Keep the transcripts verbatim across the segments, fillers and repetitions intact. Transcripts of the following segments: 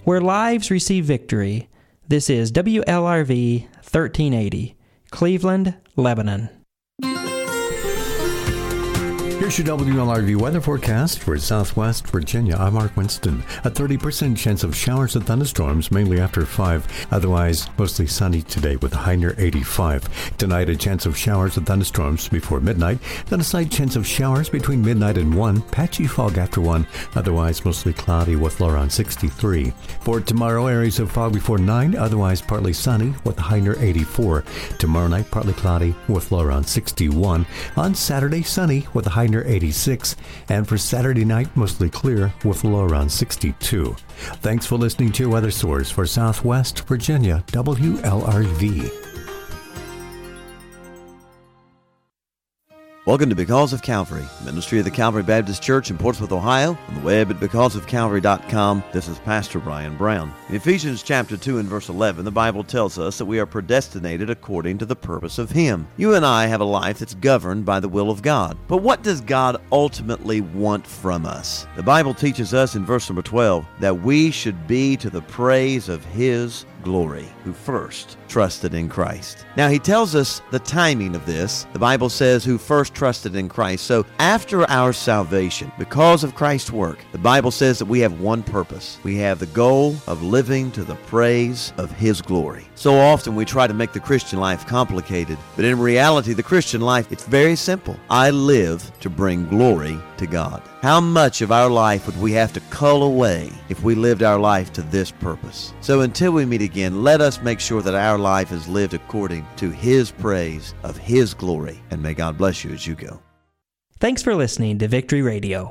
where lives receive victory. This is W L R V thirteen eighty, Cleveland, Lebanon. Here's your W L R V weather forecast for Southwest Virginia. I'm Mark Winston. A thirty percent chance of showers and thunderstorms, mainly after five. Otherwise, mostly sunny today with a high near eighty-five. Tonight, a chance of showers and thunderstorms before midnight. Then a slight chance of showers between midnight and one. Patchy fog after one. Otherwise, mostly cloudy with low around sixty-three. For tomorrow, areas of fog before nine. Otherwise, partly sunny with a high near eighty-four. Tomorrow night, partly cloudy with low around sixty-one. On Saturday, sunny with a high near eighty-six, and for Saturday night, mostly clear with low around sixty-two. Thanks for listening to your weather source for Southwest Virginia, W L R V. Welcome to Because of Calvary, ministry of the Calvary Baptist Church in Portsmouth, Ohio, on the web at because of calvary dot com. This is Pastor Brian Brown. In Ephesians chapter two and verse eleven, the Bible tells us that we are predestinated according to the purpose of Him. You and I have a life that's governed by the will of God. But what does God ultimately want from us? The Bible teaches us in verse number twelve that we should be to the praise of His glory, who first trusted in Christ. Now, he tells us the timing of this. The Bible says, who first trusted in Christ. So after our salvation, because of Christ's work, the Bible says that we have one purpose. We have the goal of living to the praise of His glory. So often we try to make the Christian life complicated, but in reality, the Christian life, it's very simple. I live to bring glory to God. How much of our life would we have to cull away if we lived our life to this purpose? So until we meet again, let us make sure that our life is lived according to His praise of His glory. And may God bless you as you go. Thanks for listening to Victory Radio.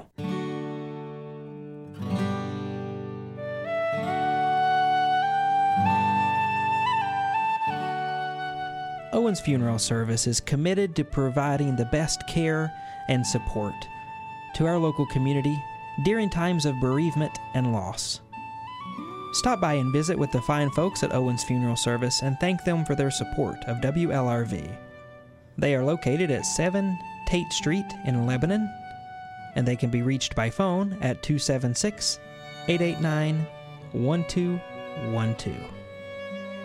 Owens Funeral Service is committed to providing the best care and support to our local community during times of bereavement and loss. Stop by and visit with the fine folks at Owens Funeral Service and thank them for their support of W L R V. They are located at seven Tate Street in Lebanon, and they can be reached by phone at two seven six, eight eight nine, one two one two.